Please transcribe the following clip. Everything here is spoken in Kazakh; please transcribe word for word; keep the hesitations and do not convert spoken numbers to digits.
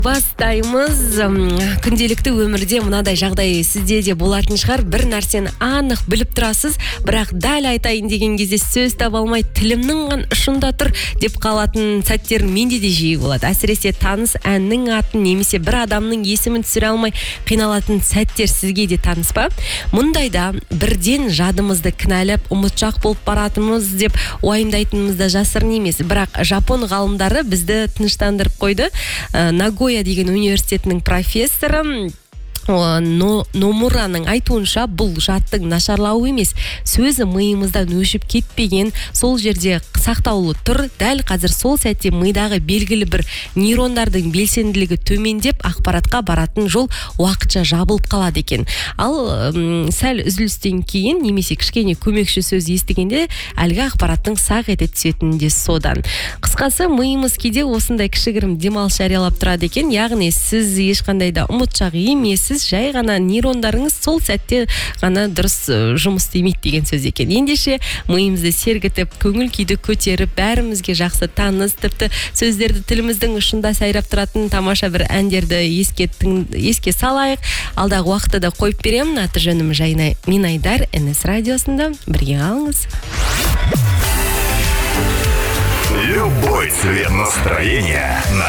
Бастаймыз. Күнделікті өмірде мынадай жағдай сізде де болатын шығар. Бір нәрсені анық біліп тұрасыз, бірақ дәл айтайын деген кезде сөз таба алмай, тілімнің ған ұшында тұр деп қалатын сәттер менде де жиі болады. Әсіресе таныс әннің атын немесе бір адамның есімін түсіре алмай қиналатын сәттер сізге де таныс па? Мұндайда бірден жадымызды кінәлап ұмытшақ болып баратымыз деп уайымдайтынымыз да жасырын емес. Бірақ жапон ғалымдары бізді тыныштандырып қойды. Нагоя деген университетінің профессоры Номураның айтуынша бұл жаттың нашарлауы емес, сөзі миымыздан өшіп кетпеген, сол жерде сақтаулы тұр. Дәл қазір сол сәтте мидағы белгілі бір нейрондардың белсенділігі төмендеп, ақпаратқа баратын жол уақытша жабылып қалады екен. Ал ұм, сәл үзілістен кейін немесе кішкене көмекші сөз естігенде әлгі ақпараттың сақ ете түсетінінде содан. Қысқасы, миымыз кейде осындай кішігірім демалыс жариялап тұрады екен. Яғни сіз ешқандай да ұмытшақ емессіз, жай ғана нейрондарыңыз сол сәтте ғана дұрыс жұмыс істемейді деген сөз екен. Ендеше миымызды сергітіп, көңіл күйді көтеріп, бәрімізге жақсы таныс, тіпті сөздерді тіліміздің ұшында сайрап тұратын тамаша бір әндерді еске, еске салайық. Алдағы уақытта да қойып беремін. Аты жөнім Жайна Минайдар, эн эс радиосында бірге алыңыз. Любой цвет настроения на